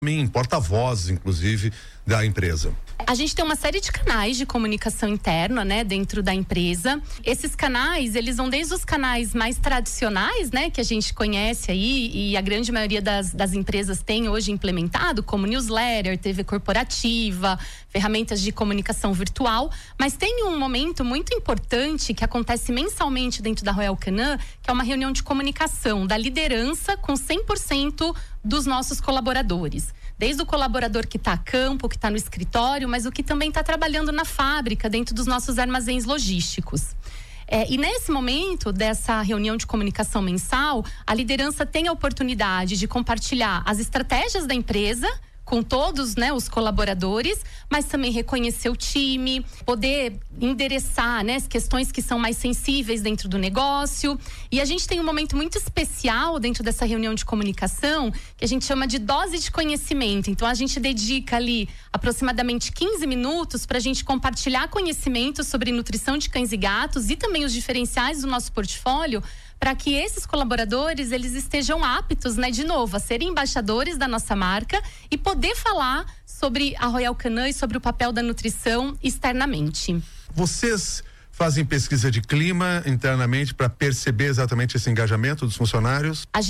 em porta-vozes, inclusive, da empresa. A gente tem uma série de canais de comunicação interna, né, dentro da empresa. Esses canais, eles vão desde os canais mais tradicionais, né, que a gente conhece aí e a grande maioria das empresas tem hoje implementado, como newsletter, TV corporativa, ferramentas de comunicação virtual. Mas tem um momento muito importante que acontece mensalmente dentro da Royal Canin, que é uma reunião de comunicação da liderança com 100% dos nossos colaboradores. Desde o colaborador que está a campo, que está no escritório, mas o que também está trabalhando na fábrica, dentro dos nossos armazéns logísticos. E nesse momento dessa reunião de comunicação mensal, a liderança tem a oportunidade de compartilhar as estratégias da empresa com todos, né, os colaboradores, mas também reconhecer o time, poder endereçar, né, as questões que são mais sensíveis dentro do negócio. E a gente tem um momento muito especial dentro dessa reunião de comunicação que a gente chama de dose de conhecimento. Então a gente dedica ali aproximadamente 15 minutos para a gente compartilhar conhecimento sobre nutrição de cães e gatos e também os diferenciais do nosso portfólio, para que esses colaboradores, eles estejam aptos, né, de novo, a serem embaixadores da nossa marca e poder falar sobre a Royal Canin e sobre o papel da nutrição externamente. Vocês fazem pesquisa de clima internamente para perceber exatamente esse engajamento dos funcionários? A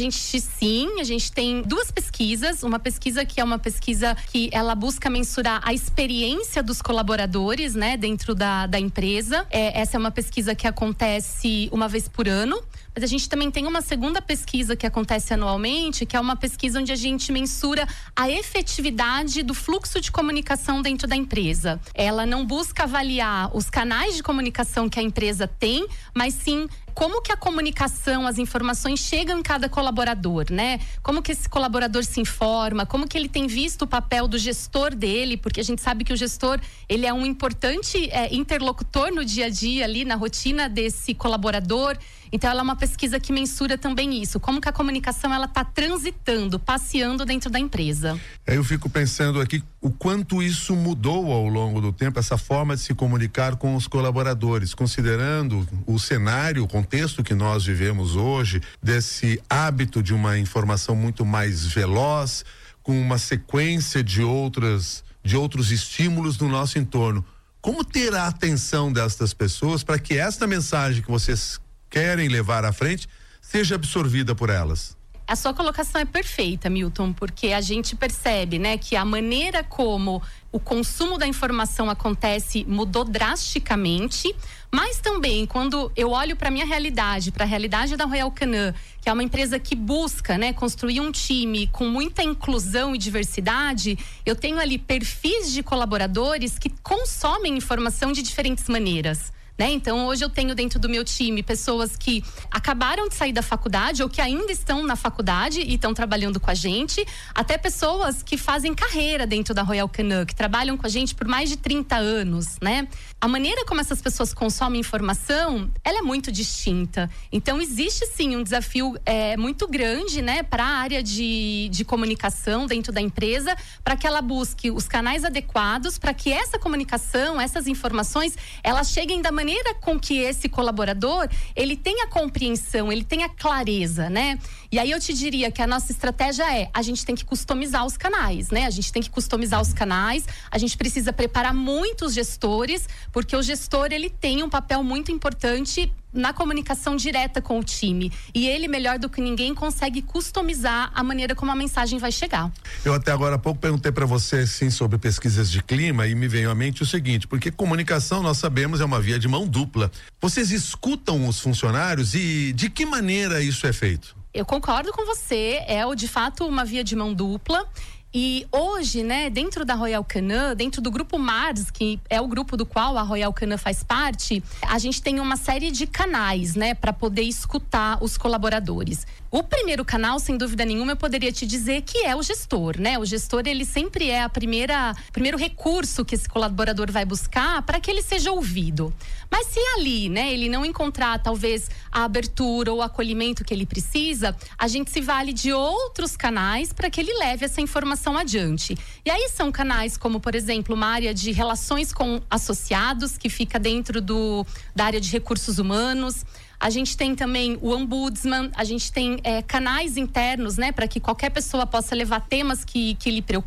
gente tem duas pesquisas. Uma pesquisa que é uma pesquisa que ela busca mensurar a experiência dos colaboradores, né, dentro da empresa. Essa é uma pesquisa que acontece uma vez por ano. Mas a gente também tem uma segunda pesquisa que acontece anualmente, que é uma pesquisa onde a gente mensura a efetividade do fluxo de comunicação dentro da empresa. Ela não busca avaliar os canais de comunicação que a empresa tem, mas sim como que a comunicação, as informações chegam em cada colaborador, né? Como que esse colaborador se informa, como que ele tem visto o papel do gestor dele, porque a gente sabe que o gestor, ele é um importante interlocutor no dia a dia ali, na rotina desse colaborador. Então ela é uma pesquisa que mensura também isso, como que a comunicação ela está transitando, passeando dentro da empresa. Eu fico pensando aqui o quanto isso mudou ao longo do tempo, essa forma de se comunicar com os colaboradores, considerando o cenário, o contexto que nós vivemos hoje, desse hábito de uma informação muito mais veloz, com uma sequência de outros estímulos no nosso entorno. Como ter a atenção destas pessoas para que esta mensagem que vocês querem levar à frente seja absorvida por elas? A sua colocação é perfeita, Milton, porque a gente percebe, né, que a maneira como o consumo da informação acontece mudou drasticamente, mas também quando eu olho para a minha realidade, para a realidade da Royal Canin, que é uma empresa que busca, né, construir um time com muita inclusão e diversidade, eu tenho ali perfis de colaboradores que consomem informação de diferentes maneiras. Então hoje eu tenho dentro do meu time pessoas que acabaram de sair da faculdade ou que ainda estão na faculdade e estão trabalhando com a gente, até pessoas que fazem carreira dentro da Royal Canin, que trabalham com a gente por mais de 30 anos, né? A maneira como essas pessoas consomem informação, ela é muito distinta. Então existe sim um desafio muito grande, né, para a área de comunicação dentro da empresa, para que ela busque os canais adequados, para que essa comunicação, essas informações, elas cheguem da maneira com que esse colaborador, ele tenha compreensão, ele tenha clareza, né? E aí eu te diria que a nossa estratégia a gente tem que customizar os canais, né? A gente tem que customizar os canais, a gente precisa preparar muitos gestores, porque o gestor, ele tem um papel muito importante na comunicação direta com o time. E ele, melhor do que ninguém, consegue customizar a maneira como a mensagem vai chegar. Eu até agora há pouco perguntei para você, sim, sobre pesquisas de clima e me veio à mente o seguinte, porque comunicação, nós sabemos, é uma via de mão dupla. Vocês escutam os funcionários e de que maneira isso é feito? Eu concordo com você, de fato uma via de mão dupla. E hoje, né, dentro da Royal Canin, dentro do grupo Mars, que é o grupo do qual a Royal Canin faz parte, a gente tem uma série de canais, né, para poder escutar os colaboradores. O primeiro canal, sem dúvida nenhuma, eu poderia te dizer que é o gestor, né? O gestor, ele sempre é o primeiro recurso que esse colaborador vai buscar para que ele seja ouvido. Mas se ali, né, ele não encontrar talvez a abertura ou o acolhimento que ele precisa, a gente se vale de outros canais para que ele leve essa informação adiante. E aí são canais como, por exemplo, uma área de relações com associados, que fica dentro da área de recursos humanos. A gente tem também o ombudsman, a gente tem canais internos, né, para que qualquer pessoa possa levar temas que lhe preocupam.